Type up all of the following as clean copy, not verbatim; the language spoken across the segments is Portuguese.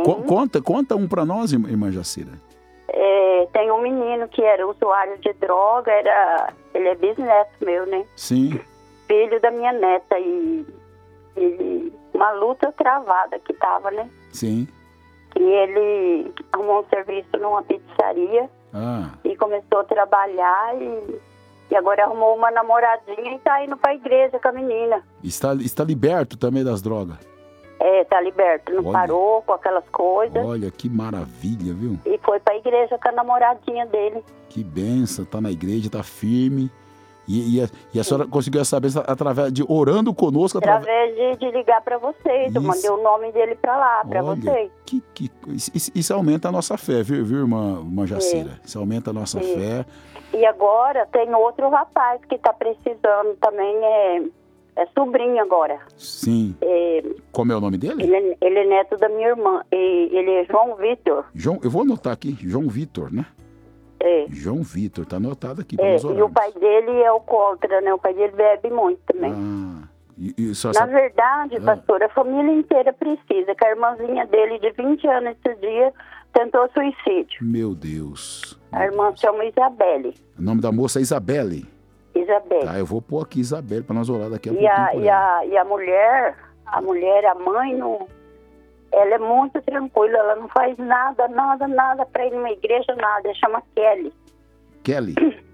Conta um para nós, irmã Jacira. Tem um menino que era usuário de droga, ele é bisneto meu, né? Sim. Filho da minha neta, e uma luta travada que tava, né? Sim. E ele arrumou um serviço numa pizzaria e começou a trabalhar e agora arrumou uma namoradinha e tá indo pra igreja com a menina. Está liberto também das drogas? Tá liberto, não parou com aquelas coisas. Olha, que maravilha, viu? E foi pra igreja com a namoradinha dele. Que benção, tá na igreja, tá firme. E a senhora conseguiu essa bênção através de orando conosco? Através de ligar pra vocês. Eu mandei o nome dele pra lá, pra vocês. Isso aumenta a nossa fé, viu irmã Jacira? Isso aumenta a nossa fé. E agora tem outro rapaz que tá precisando também, é sobrinho agora. Sim. Como é o nome dele? Ele é neto da minha irmã. Ele é João Vitor. Eu vou anotar aqui, João Vitor, né? João Vitor, tá anotado aqui. E o pai dele é alcoólatra, né? O pai dele bebe muito também. Na verdade, pastor, a família inteira precisa. Que a irmãzinha dele, de 20 anos esse dia, tentou suicídio. Meu Deus. A irmã chama Isabelle. O nome da moça é Isabelle? Isabelle. Tá, eu vou pôr aqui Isabelle para nós orar daqui a pouquinho. E a mulher, a mãe, não, ela é muito tranquila, ela não faz nada para ir numa igreja, nada. Ela chama Kelly. Kelly?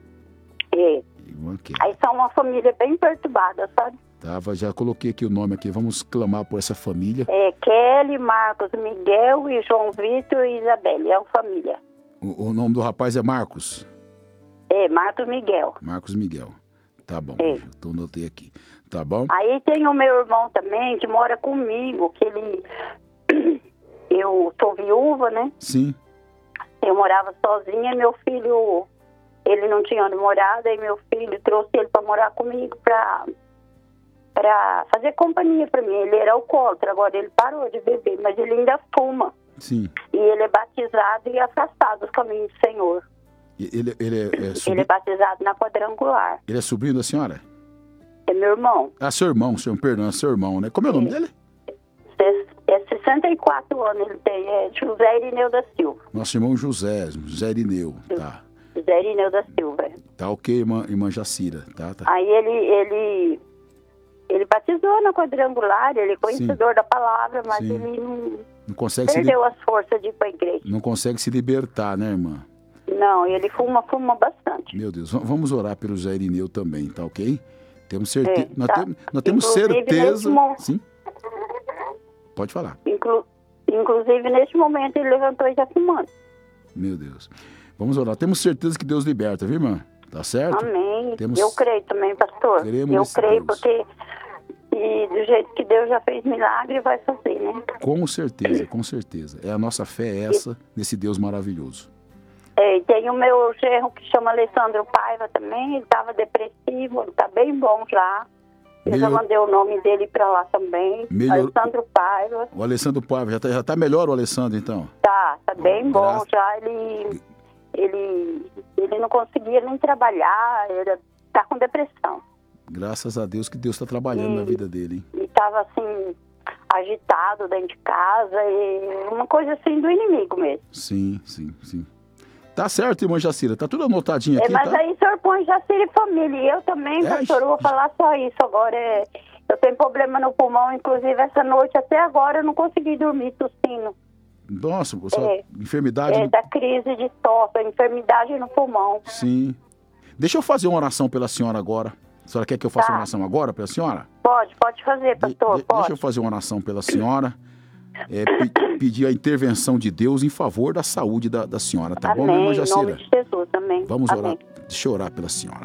Aí são uma família bem perturbada, sabe? Já coloquei aqui o nome aqui, vamos clamar por essa família. Kelly, Marcos, Miguel e João Vitor e Isabelle, é uma família. O nome do rapaz é Marcos? Marcos Miguel. Marcos Miguel. Tá bom, eu anotei aqui. Tá bom? Aí tem o meu irmão também, que mora comigo, que ele... Eu sou viúva, né? Sim. Eu morava sozinha, meu filho... Ele não tinha onde morar, daí meu filho trouxe ele para morar comigo pra fazer companhia para mim. Ele era alcoólatra, agora ele parou de beber, mas ele ainda fuma. Sim. E ele é batizado e afastado dos caminhos do Senhor. Ele é batizado na quadrangular. Ele é sobrinho da senhora? É meu irmão. Seu irmão, perdão, é seu irmão, né? Como é o nome dele? 64 anos ele tem, José Irineu da Silva. Nosso irmão José Irineu, tá. José Irineu da Silva. Tá ok, irmã Jacira, tá. Aí ele batizou na quadrangular, ele é conhecedor da palavra, mas ele não consegue perdeu as forças de ir para a igreja. Não consegue se libertar, né, irmã? Não, ele fuma bastante. Meu Deus, vamos orar pelo José Irineu também, tá ok? Temos certeza. Nós temos certeza. Sim. Pode falar. Inclusive, neste momento, ele levantou e já fumando. Meu Deus. Vamos orar. Temos certeza que Deus liberta, viu, irmã? Tá certo? Amém. Eu creio também, pastor. Eu creio porque do jeito que Deus já fez milagre, vai fazer, né? Com certeza, com certeza. A nossa fé essa, nesse Deus maravilhoso. E tem o meu genro que chama Alessandro Paiva também, ele estava depressivo, ele está bem bom já. Eu já mandei o nome dele para lá também. Alessandro Paiva. O Alessandro Paiva, já tá melhor o Alessandro, então? Tá bem bom já. Ele não conseguia nem trabalhar, ele tá com depressão. Graças a Deus que Deus está trabalhando na vida dele, hein? E estava assim, agitado dentro de casa, e uma coisa assim do inimigo mesmo. Sim. Tá certo, irmã Jacira, tá tudo anotadinho aqui, mas aí o senhor põe Jacira e família, e eu também, pastor, eu vou falar só isso agora, eu tenho problema no pulmão, inclusive essa noite, até agora, eu não consegui dormir tossindo. Nossa, enfermidade... da crise de tosse, enfermidade no pulmão. Sim. Deixa eu fazer uma oração pela senhora agora. A senhora quer que eu faça uma oração agora pela senhora? Pode fazer, pastor, pode. Deixa eu fazer uma oração pela senhora. Pedir a intervenção de Deus em favor da saúde da senhora, tá bom, irmã Jacira? Em nome de Jesus, amém. Vamos orar. Deixa eu orar pela senhora.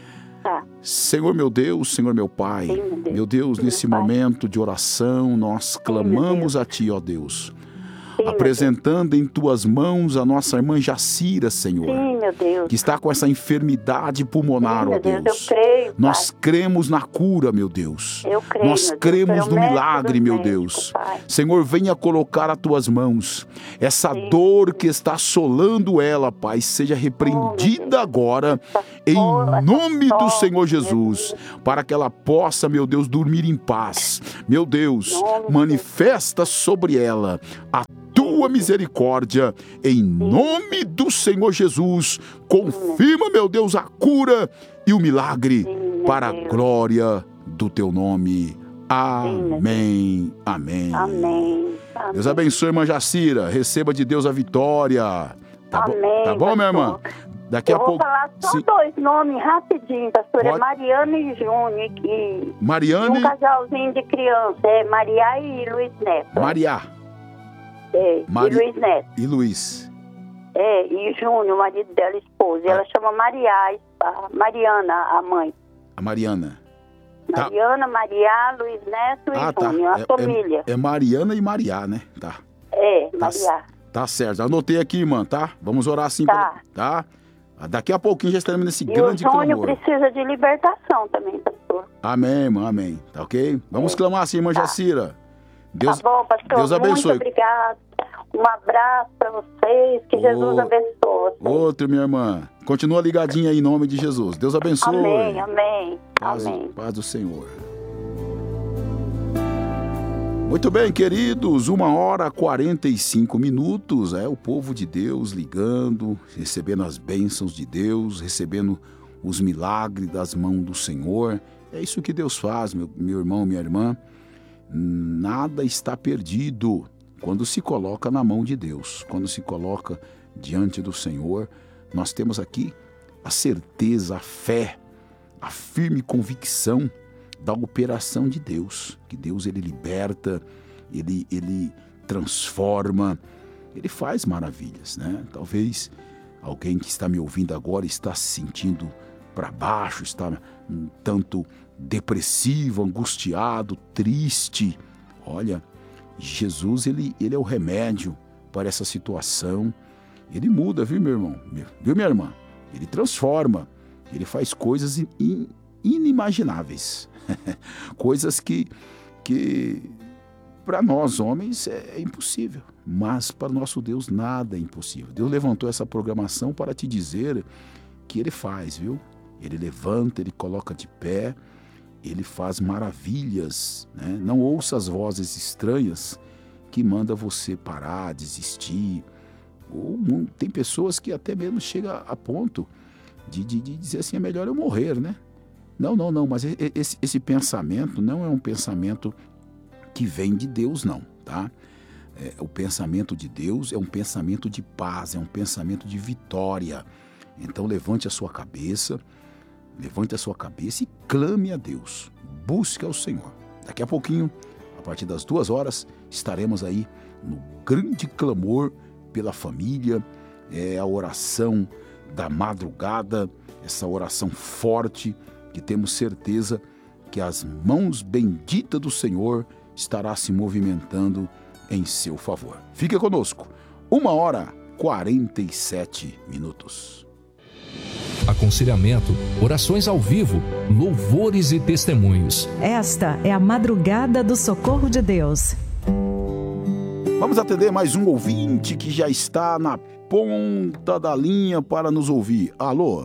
Senhor meu Deus, Senhor meu Pai, Sim, meu Deus, nesse momento de oração, nós clamamos a Ti, ó Deus. Apresentando em Tuas mãos a nossa irmã Jacira, Senhor. Sim, meu Deus. Que está com essa enfermidade pulmonar, ó Deus. Eu creio, nós cremos na cura, meu Deus. Eu creio, nós cremos no milagre, meu Deus. Pai. Senhor, venha colocar as Tuas mãos. Essa dor que está assolando ela, Pai, seja repreendida agora, em nome do Senhor Jesus, para que ela possa, meu Deus, dormir em paz. Meu Deus, manifesta sobre ela a tua misericórdia, em nome do Senhor Jesus. Confirma, meu Deus, a cura e o milagre para a glória do teu nome. Amém. Amém. Amém. Deus abençoe, irmã Jacira. Receba de Deus a vitória. Tá Amém, bom, tá bom, minha irmã? Daqui a pouco. Eu vou falar só dois nomes rapidinho, pastor. É Mariana e Júnior. Mariana e um casalzinho de criança. É Maria e Luiz Neto. Maria. E Luiz Neto. E Luiz. E Júnior, o marido dela, esposa. Ela chama Mariana, a mãe. A Mariana. Mariana, Maria, Luiz Neto e Júnior, a família. É Mariana e Maria, né? Tá. Maria. Tá certo. Anotei aqui, irmã, tá? Vamos orar assim. Tá? Daqui a pouquinho já estaremos nesse grande clamor. E o Júnior precisa de libertação também, pastor. Amém, irmã, amém. Tá ok? Vamos clamar assim, irmã Jacira. Deus, tá bom, pastor. Deus abençoe. Muito obrigado. Um abraço para vocês. Que Jesus abençoe. Outro, minha irmã. Continua ligadinha aí em nome de Jesus. Deus abençoe. Amém, amém. Amém. Paz do Senhor. Muito bem, queridos, 1h45. O povo de Deus ligando, recebendo as bênçãos de Deus, recebendo os milagres das mãos do Senhor. É isso que Deus faz, meu irmão, minha irmã. Nada está perdido quando se coloca na mão de Deus, quando se coloca diante do Senhor. Nós temos aqui a certeza, a fé, a firme convicção da operação de Deus, que Deus ele liberta, ele transforma, ele faz maravilhas, né? Talvez alguém que está me ouvindo agora está se sentindo para baixo, está um tanto depressivo, angustiado, triste. Olha, Jesus ele é o remédio para essa situação. Ele muda, viu, meu irmão? Viu, minha irmã? Ele transforma, ele faz coisas inimagináveis. Coisas que para nós homens é impossível, mas para o nosso Deus nada é impossível. Deus levantou essa programação para te dizer que Ele faz, viu? Ele levanta, Ele coloca de pé, Ele faz maravilhas, né? Não ouça as vozes estranhas que mandam você parar, desistir. Tem pessoas que até mesmo chegam a ponto de dizer assim, é melhor eu morrer, né? Não, mas esse pensamento não é um pensamento que vem de Deus, não, tá? O pensamento de Deus é um pensamento de paz, é um pensamento de vitória. Então levante a sua cabeça e clame a Deus, busque ao Senhor. Daqui a pouquinho, a partir das 2h, estaremos aí no grande clamor pela família, a oração da madrugada, essa oração forte, que temos certeza que as mãos benditas do Senhor estará se movimentando em seu favor. Fique conosco. 1h47. Aconselhamento, orações ao vivo, louvores e testemunhos. Esta é a madrugada do socorro de Deus. Vamos atender mais um ouvinte que já está na ponta da linha para nos ouvir. Alô?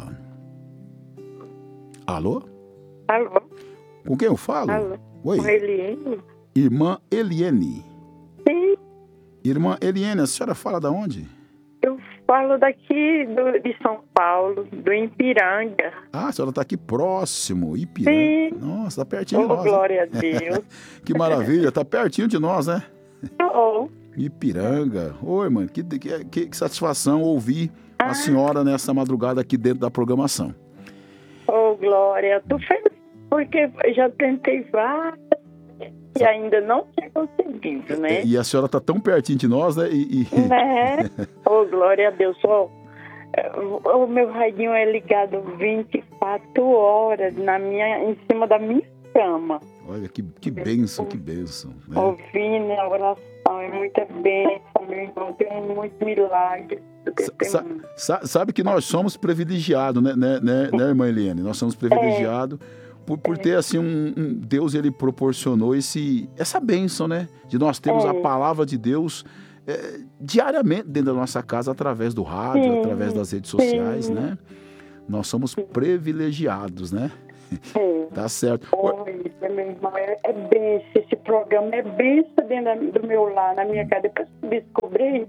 Alô? Com quem eu falo? Alô? Oi? Com Eliene? Irmã Eliene. Sim. Irmã Eliene, a senhora fala de onde? Eu falo daqui de São Paulo, do Ipiranga. Ah, a senhora está aqui próximo, Ipiranga. Sim. Nossa, está pertinho de nós. Glória a Deus. Que maravilha, está pertinho de nós, né? Oh. Ipiranga. Oi, mano, que satisfação ouvir a senhora nessa madrugada aqui dentro da programação. Oh, Glória, tô feliz porque já tentei várias e ainda não tinha conseguido, né? E a senhora tá tão pertinho de nós, né? Né? Oh, Glória a Deus. O meu radinho é ligado 24 horas em cima da minha cama. Olha, que bênção, que bênção. Né? Ouvindo a oração, é muita bênção, meu irmão, tem muito milagre. Sabe que nós somos privilegiados, né, irmã Eliane? Nós somos privilegiados por ter, assim, um Deus, ele proporcionou essa bênção, né? De nós termos a palavra de Deus diariamente dentro da nossa casa, através do rádio, através das redes sociais, né? Nós somos privilegiados, né? Tá certo. Meu irmão, é bênção, esse programa é bênção dentro do meu lar, na minha casa. Depois que eu descobri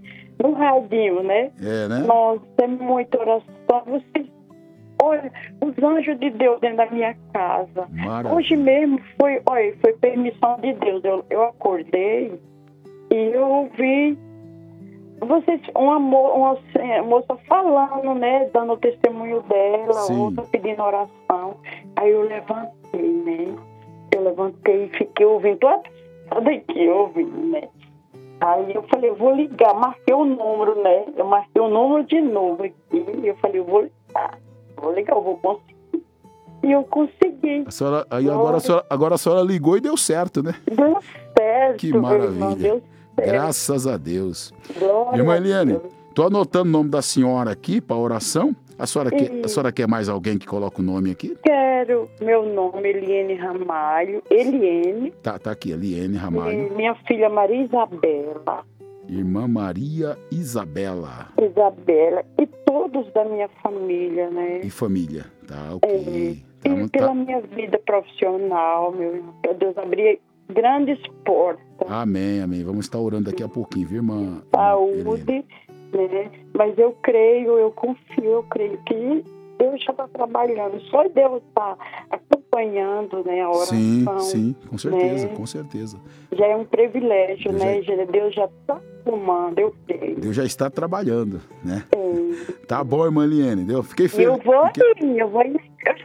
radinho, né? É, né? Nossa, é muita oração. Você, olha, os anjos de Deus dentro da minha casa. Maravilha. Hoje mesmo foi permissão de Deus. Eu acordei e eu ouvi uma moça falando, né? Dando o testemunho dela, Sim. outra pedindo oração. Aí eu levantei, né? Eu levantei e fiquei ouvindo toda aqui, ouvindo, né? Aí eu falei, eu vou ligar, marquei o número, né? Eu marquei o número de novo aqui. E eu falei, eu vou ligar, eu vou conseguir. E eu consegui. Agora a senhora ligou e deu certo, né? Deu certo. Que maravilha. Irmão, deu certo. Graças a Deus. Glória Irmã a Eliane, Deus. estou anotando o nome da senhora aqui para oração. A senhora quer mais alguém que coloque o nome aqui? Quero meu nome, Eliane Ramalho. Eliane. Tá aqui, Eliane Ramalho. E minha filha Maria Isabela. Irmã Maria Isabela. Isabela. E todos da minha família, né? E família. Tá, ok. E pela minha vida profissional, meu irmão. Que Deus abrir grandes portas. Amém, amém. Vamos estar orando daqui a pouquinho, viu, irmã? Saúde, né? Mas eu creio, eu confio, eu creio que Deus já está trabalhando. Só Deus está acompanhando, né, a oração. Sim, com certeza, né? com certeza. Já é um privilégio, né? Deus já está arrumando, eu creio. Deus já está trabalhando, né? Tá bom, irmã Eliane, fiquei feliz. Eu vou ir.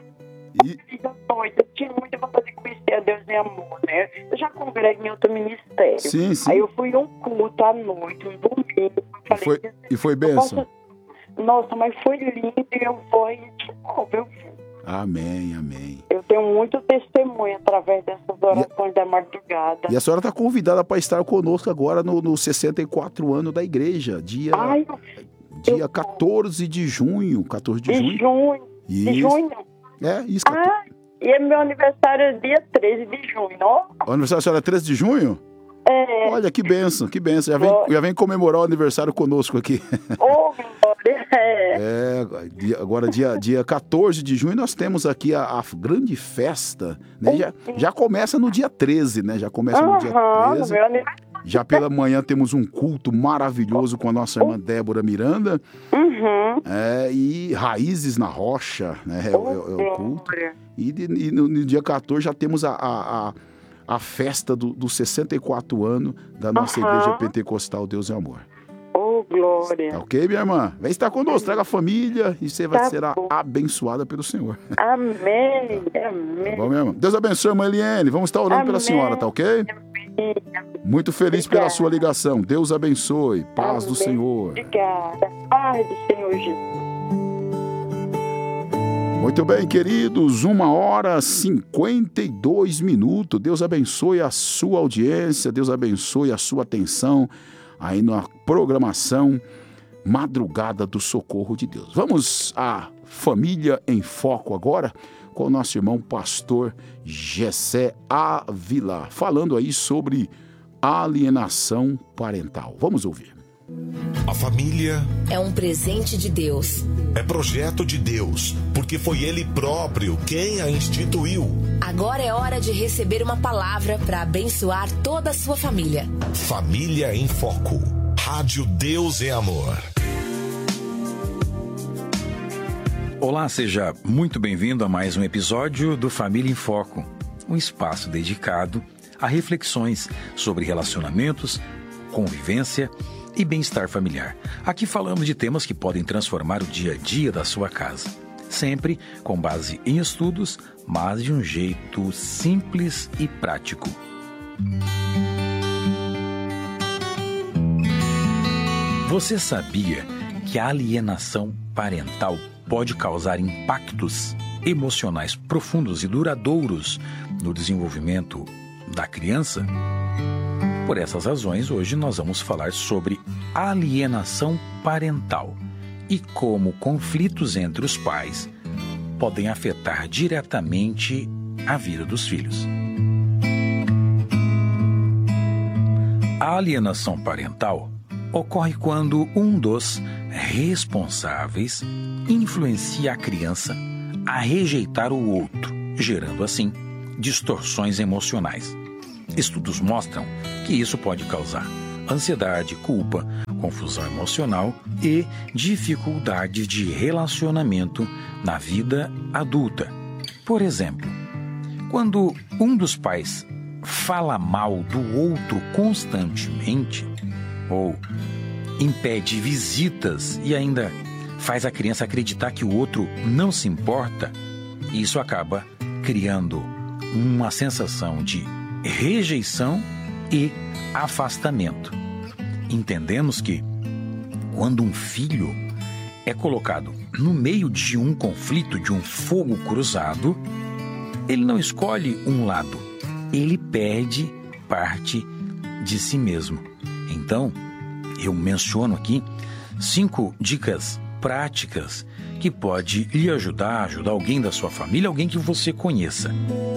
Eu tinha muita vontade de conhecer a Deus em amor, né? Eu já congrego em outro ministério. Sim. Aí eu fui a um culto à noite, um domingo. E foi bênção? Nossa, mas foi lindo e eu vou ir de novo, eu vi. Amém, amém. Eu tenho muito testemunho através dessas orações da madrugada. E a senhora está convidada para estar conosco agora no 64 anos da igreja, dia 14 de junho. 14 de junho? De junho? É, isso. E é meu aniversário dia 13 de junho, ó. O aniversário da senhora é 13 de junho? É. Olha, que bênção, que bênção. Já vem comemorar o aniversário conosco aqui. Oh, glória. Agora dia 14 de junho nós temos aqui a grande festa, né? Já começa no dia 13, né? Já começa no dia 13. Meu aniversário. Já pela manhã temos um culto maravilhoso com a nossa irmã Débora Miranda. E Raízes na Rocha, né? É o culto. E no dia 14 já temos a festa dos 64 anos da nossa igreja pentecostal Deus é Amor. Oh, glória. Tá ok, minha irmã? Vem estar conosco, traga a família e você vai ser abençoada pelo Senhor. Amém, amém. Tá bom, minha irmã? Deus abençoe, irmã Eliane. Vamos estar orando pela senhora, tá ok? Muito feliz pela sua ligação. Deus abençoe. Paz do Senhor. Obrigada. Paz do Senhor Jesus. Muito bem, queridos, 1h52. Deus abençoe a sua audiência, Deus abençoe a sua atenção aí na programação Madrugada do Socorro de Deus. Vamos à Família em Foco agora, com o nosso irmão pastor Gessé Ávila, falando aí sobre alienação parental. Vamos ouvir. A família é um presente de Deus. É projeto de Deus, porque foi Ele próprio quem a instituiu. Agora é hora de receber uma palavra para abençoar toda a sua família. Família em Foco. Rádio Deus é Amor. Olá, seja muito bem-vindo a mais um episódio do Família em Foco, um espaço dedicado a reflexões sobre relacionamentos, convivência e bem-estar familiar. Aqui falamos de temas que podem transformar o dia a dia da sua casa, sempre com base em estudos, mas de um jeito simples e prático. Você sabia que a alienação parental pode causar impactos emocionais profundos e duradouros no desenvolvimento da criança? Por essas razões, hoje nós vamos falar sobre alienação parental e como conflitos entre os pais podem afetar diretamente a vida dos filhos. A alienação parental ocorre quando um dos responsáveis influencia a criança a rejeitar o outro, gerando assim distorções emocionais. Estudos mostram que isso pode causar ansiedade, culpa confusão emocional e dificuldades de relacionamento na vida adulta. Por exemplo, quando um dos pais fala mal do outro constantemente ou impede visitas e ainda faz a criança acreditar que o outro não se importa, isso acaba criando uma sensação de rejeição e afastamento. Entendemos que quando um filho é colocado no meio de um conflito, de um fogo cruzado, ele não escolhe um lado, ele perde parte de si mesmo. Então, eu menciono aqui 5 dicas práticas que pode lhe ajudar alguém da sua família, alguém que você conheça.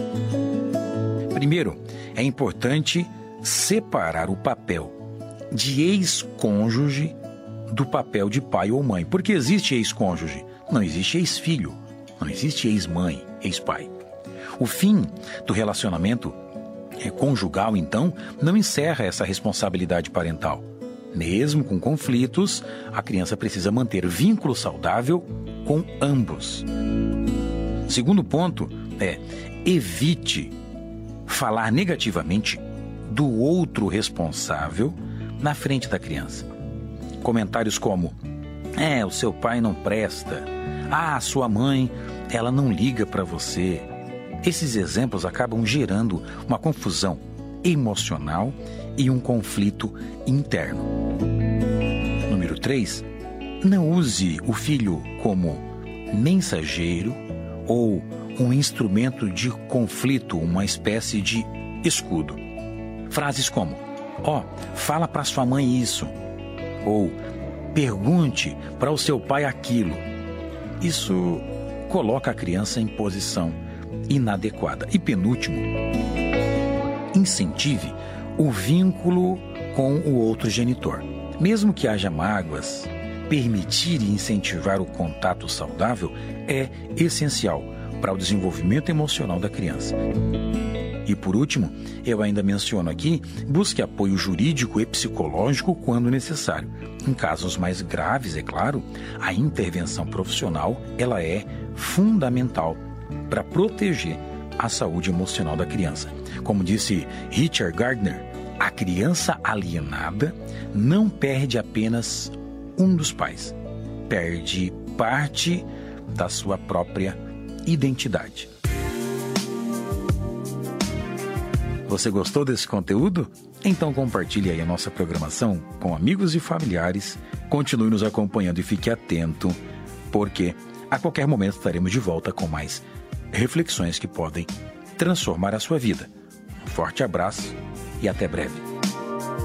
Primeiro, é importante separar o papel de ex-cônjuge do papel de pai ou mãe. Porque existe ex-cônjuge, não existe ex-filho, não existe ex-mãe, ex-pai. O fim do relacionamento conjugal, então, não encerra essa responsabilidade parental. Mesmo com conflitos, a criança precisa manter vínculo saudável com ambos. Segundo ponto é: evite falar negativamente do outro responsável na frente da criança. Comentários como: o seu pai não presta, a sua mãe, ela não liga para você. Esses exemplos acabam gerando uma confusão emocional e um conflito interno. Número 3, não use o filho como mensageiro ou um instrumento de conflito, uma espécie de escudo. Frases como: fala para sua mãe isso, ou pergunte para o seu pai aquilo. Isso coloca a criança em posição inadequada. E penúltimo, incentive o vínculo com o outro genitor. Mesmo que haja mágoas, permitir e incentivar o contato saudável é essencial para o desenvolvimento emocional da criança. E por último, eu ainda menciono aqui, busque apoio jurídico e psicológico quando necessário. Em casos mais graves, é claro, a intervenção profissional ela é fundamental para proteger a saúde emocional da criança. Como disse Richard Gardner, a criança alienada não perde apenas um dos pais, perde parte da sua própria identidade. Você gostou desse conteúdo? Então compartilhe aí a nossa programação com amigos e familiares. Continue nos acompanhando e fique atento, porque a qualquer momento estaremos de volta com mais reflexões que podem transformar a sua vida. Um forte abraço e até breve.